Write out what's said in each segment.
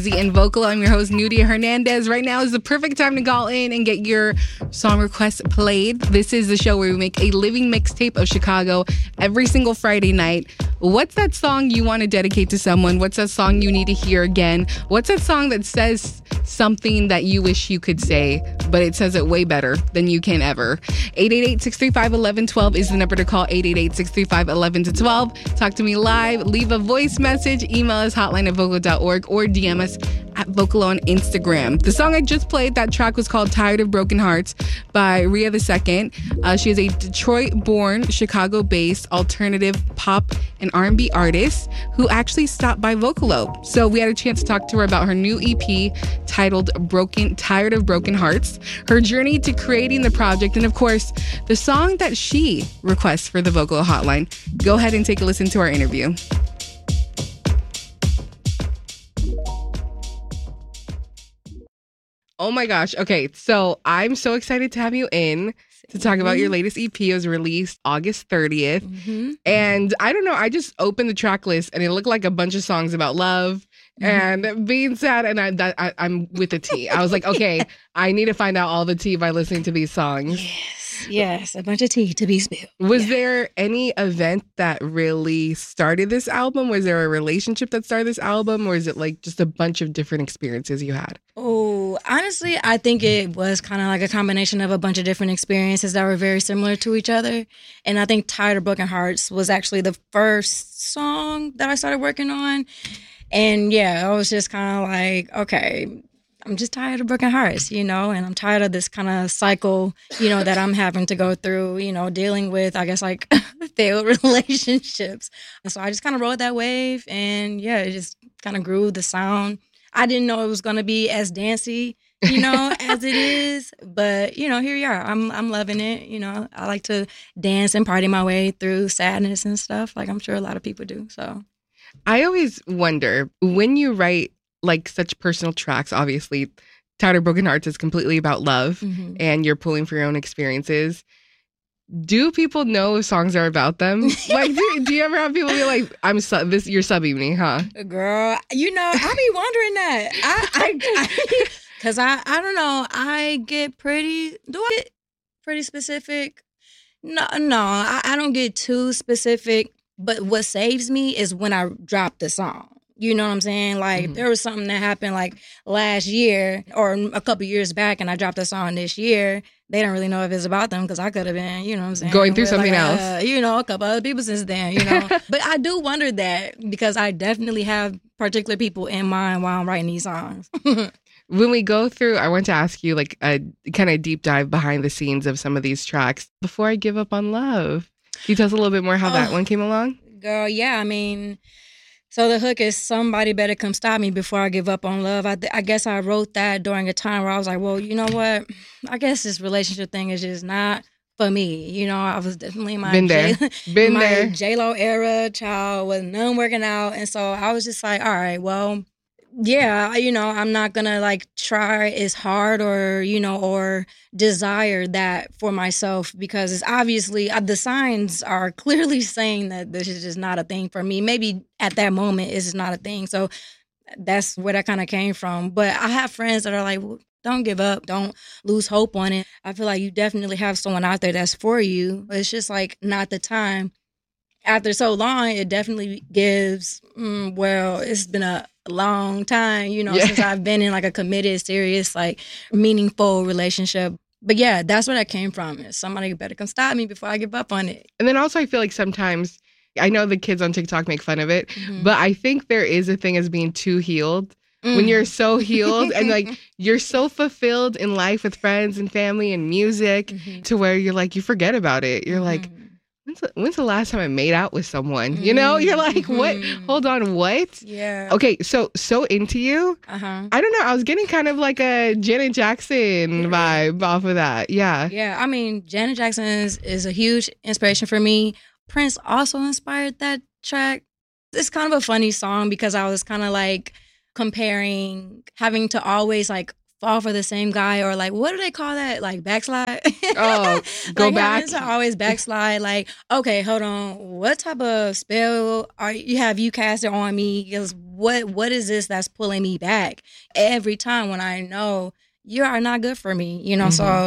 And Vocal, I'm your host, Nudia Hernandez. Right now is the perfect time to call in and get your song requests played. This is the show where we make a living mixtape of Chicago every single Friday night. What's that song you want to dedicate to someone? What's that song you need to hear again? What's that song that says something that you wish you could say, but it says it way better than you can ever? 888-635-1112 is the number to call, 888-635-1112. Talk to me live, leave a voice message, email us hotline@vocal.org, or DM us at Vocal on Instagram. The song I just played, that track was called Tired of Broken Hearts by Rhea II. She is a Detroit-born, Chicago-based alternative pop and R&B artist who actually stopped by Vocalo. So we had a chance to talk to her about her new EP titled Tired of Broken Hearts, her journey to creating the project, and of course, the song that she requests for the Vocal Hotline. Go ahead and take a listen to our interview. Oh my gosh. Okay, so I'm so excited to have you in to talk about your latest EP. It was released August 30th. Mm-hmm. And I don't know, I just opened the track list and it looked like a bunch of songs about love and being sad. And I'm with the tea. I was like, okay, I need to find out all the tea by listening to these songs. Yes, a bunch of tea to be spilled. Was there any event that really started this album? Was there a relationship that started this album? Or is it like just a bunch of different experiences you had? Oh, honestly, I think it was kind of like a combination of a bunch of different experiences that were very similar to each other. And I think Tired of Broken Hearts was actually the first song that I started working on. And yeah, I was just kind of like, okay, I'm just tired of broken hearts, and I'm tired of this kind of cycle, that I'm having to go through, dealing with, I guess, like failed relationships. And so I just kind of rode that wave and yeah, it just kind of grew the sound. I didn't know it was going to be as dancey, as it is. But, here we are. I'm loving it. I like to dance and party my way through sadness and stuff. Like I'm sure a lot of people do. So I always wonder when you write like such personal tracks, obviously, Tired of Broken Hearts is completely about love and you're pulling for your own experiences. Do people know if songs are about them? Like, do you ever have people be like, you're subbing me, huh? Girl, I be wondering that. Because I don't know, I get pretty specific? No, I don't get too specific. But what saves me is when I drop the song. You know what I'm saying? Like, there was something that happened like last year or a couple years back, and I dropped a song this year. They don't really know if it's about them because I could have been, you know what I'm saying? Going through something else. A couple other people since then, But I do wonder that because I definitely have particular people in mind while I'm writing these songs. When we go through, I want to ask you like a kind of deep dive behind the scenes of some of these tracks. Before I Give Up on Love, can you tell us a little bit more how that one came along? Girl, yeah, I mean... So the hook is somebody better come stop me before I give up on love. I guess I wrote that during a time where I was like, well, you know what? I guess this relationship thing is just not for me. I was definitely in my J-Lo era, child, with none working out. And so I was just like, all right, well, yeah, I'm not going to like try as hard or desire that for myself because it's obviously the signs are clearly saying that this is just not a thing for me. Maybe at that moment it's not a thing. So that's where that kind of came from. But I have friends that are like, well, don't give up. Don't lose hope on it. I feel like you definitely have someone out there that's for you. But it's just like not the time. After so long, it definitely gives, it's been a long time, since I've been in like a committed, serious, like meaningful relationship. But yeah, that's where that came from. Somebody better come stop me before I give up on it. And then also I feel like sometimes, I know the kids on TikTok make fun of it, but I think there is a thing as being too healed. When you're so healed and like you're so fulfilled in life with friends and family and music to where you're like, you forget about it. You're like, when's the last time I made out with someone? You're like, what? Hold on, what? Yeah. Okay, so Into You. I don't know. I was getting kind of like a Janet Jackson vibe off of that. Yeah. Yeah. I mean, Janet Jackson is a huge inspiration for me. Prince also inspired that track. It's kind of a funny song because I was kind of like comparing having to always like fall for the same guy, or like, what do they call that? Like backslide? Oh, go like, back. To always backslide. Like, okay, hold on. What type of spell have you casted on me? Because what is this that's pulling me back every time when I know you are not good for me, you know?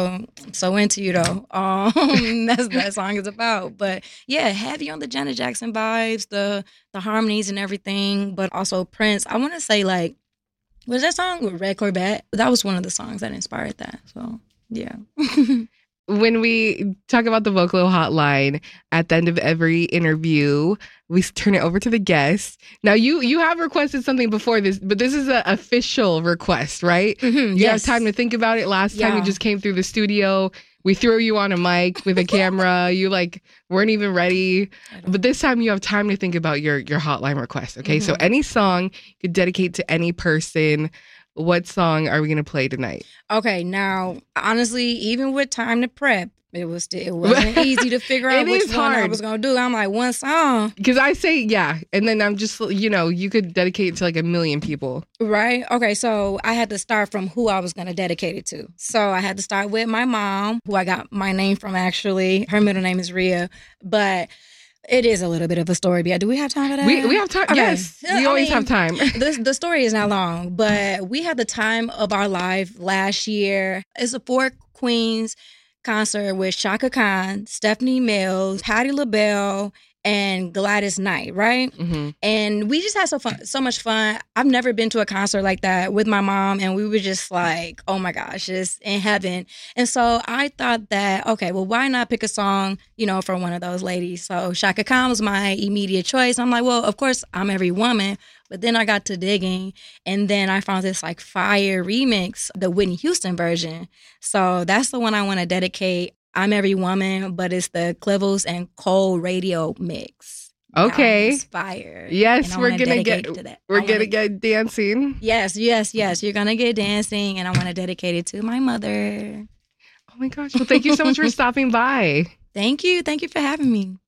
So into you though. That's that song is about. But yeah, heavy on the Janet Jackson vibes, the harmonies and everything, but also Prince. I want to say like, was that song with Red Corvette? That was one of the songs that inspired that. So yeah. When we talk about the Vocalo Hotline at the end of every interview, we turn it over to the guest. Now, you have requested something before this, but this is an official request, right? Mm-hmm, you have time to think about it. Last time you just came through the studio, we threw you on a mic with a camera. You like weren't even ready. But this time you have time to think about your hotline request. Okay, so any song you could dedicate to any person. What song are we going to play tonight? Okay, now, honestly, even with time to prep, it wasn't easy to figure out which one I was going to do. I'm like, one song. Because I say, yeah, and then I'm just, you could dedicate it to like 1 million people. Right? Okay, so I had to start from who I was going to dedicate it to. So I had to start with my mom, who I got my name from, actually. Her middle name is Rhea, but... it is a little bit of a story, but do we have time for that? We have time. Okay. Yes, we always have time. The story is not long, but we had the time of our life last year. It's a 4 Queens concert with Chaka Khan, Stephanie Mills, Patti LaBelle, and Gladys Knight, right? Mm-hmm. And we just had so much fun. I've never been to a concert like that with my mom, and we were just like, oh my gosh, just in heaven. And so I thought that, okay, well, why not pick a song, for one of those ladies? So Chaka Khan was my immediate choice. I'm like, well, of course, I'm Every Woman. But then I got to digging, and then I found this like fire remix, the Whitney Houston version. So that's the one I want to dedicate. I'm Every Woman, but it's the Clivos and Cole radio mix. Okay. It's fire. Yes, we're gonna get dancing. Yes. You're gonna get dancing, and I want to dedicate it to my mother. Oh my gosh. Well, thank you so much for stopping by. Thank you for having me.